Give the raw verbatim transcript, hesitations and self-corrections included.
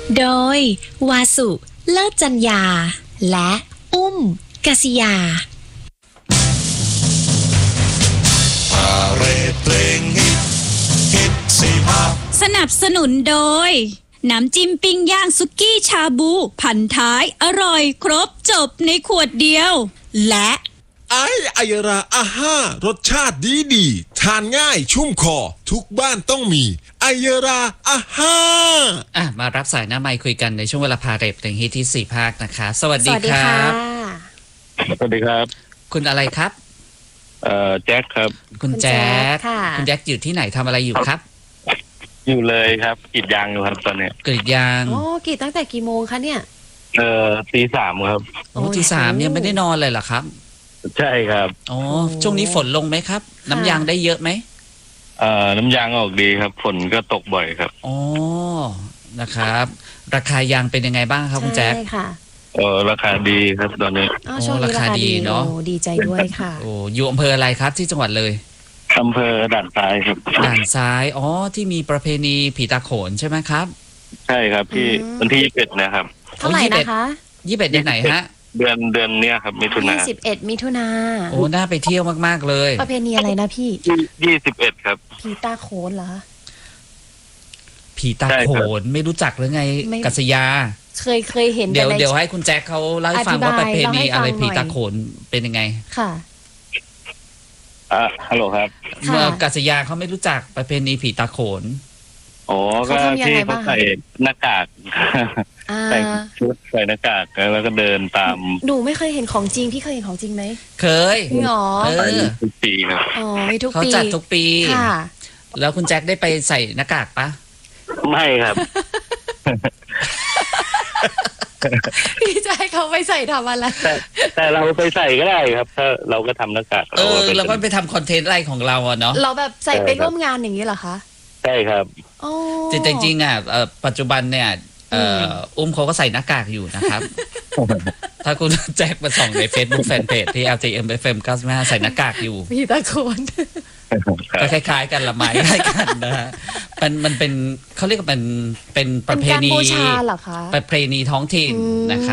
โดยวาสุเลิศจัญญาและอุ้มกษิยาพาเรดเพลงฮิตฮิตสีภาคสนับสนุนโดยน้ำจิ้มปิ้งย่างสุกี้ชาบูพันท้ายอร่อยครบจบในขวดเดียวและไอไอราอาห้ารสชาติดีดีทานง่ายชุ่มคอทุกบ้านต้องมีไอราอาห้าอ่ะมารับสายหน้าไมค์คุยกันในช่วงเวลาพาเรดเพลงฮิตที่สี่ภาคนะคะสวัสดีครับสวัสดีครับคุณอะไรครับเอ่อแจ็คครับคุณแจ็คคุณแจ็คอยู่ที่ไหนทำอะไรอยู่ครับอยู่เลยครับกรีดยางอยู่ครับตอนนี้กรีดยางโอ้กรีดตั้งแต่กี่โมงคะเนี่ยเอ่อตีสามครับโอ้ตีสามเนี่ยไม่ได้นอนเลยเหรอครับใช่ครับอ๋อช่วงนี้ฝนลงไหมครับน้ำยางได้เยอะไหมเอ่อน้ำยางออกดีครับฝนก็ตกบ่อยครับอ๋อนะครับราคายางเป็นยังไงบ้างครับคุณแจ็คใช่ค่ะเออราคาดีครับตอนนี้อ๋อช่วงนี้ราคาดีเนาะดีใจด้วยค่ะโอ้อยู่อำเภออะไรครับที่จังหวัดเลยอำเภอด่านซ้ายครับด่านซ้ายอ๋อที่มีประเพณีผีตาโขนใช่ไหมครับใช่ครับที่วันที่ยี่สิบเอ็ดนะครับเท่าไหร่นะคะยี่สิบเอ็ดยังไหนฮะเดือนเดือนเนี้ยครับมิถุนายี่สิบเอ็ดมิถุนาโอ้น่าไปเที่ยวมากๆเลยประเพณีอะไรนะพี่ยี่สิบเอ็ดครับผีตาโขนเหรอผีตาโขนไม่รู้จักหรือไงกัศยาเคยเคยเห็นเดี๋ยวเดี๋ยวให้คุณแจ็คเขาเล่าให้ฟังว่าประเพณีอะไรผีตาโขนเป็นยังไงค่ะอ่ะฮัลโหลครับเมื่อกัศยาเขาไม่รู้จักประเพณีผีตาโขนอ๋อก็ที่เขาใส่หน้ากากใส่ชุดใส่หน้ากากแล้วก็เดินตามหนูไม่เคยเห็นของจริงพี่เคยเห็นของจริงไหมเคยหรอเออทุกปีครับอ๋อมีทุกปีเขาจัดทุกปีค่ะแล้วคุณแจ็คได้ไปใส่หน้ากากปะไม่ครับพี่จะให้เขาไปใส่ทำอะไรแต่แต่เราไปใส่ก็ได้ครับถ้าเราก็ทำหน้ากากเออเราก็ไปทำคอนเทนต์อะไรของเราอะเนาะเราแบบใส่ไปร่วมงานอย่างนี้เหรอคะใช่ครับจริงจริงอ่ะปัจจุบันเนี่ยอุ้มเขาก็ใส่หน้ากากอยู่นะครับถ้าคุณแจ็คมาส่องใน Facebook Fanpage ที่ แอล ที เอ็ม เอฟ เอ็ม เก้าสิบห้าใส่หน้ากากอยู่พี่ตะโกนก็คล้ายๆกันละไม้คล้ายกันนะฮะมันมันเป็นเขาเรียกว่าเป็นเป็นประเพณีเป็นการบูชาเหรอคะประเพณีท้องถิ่นนะครับ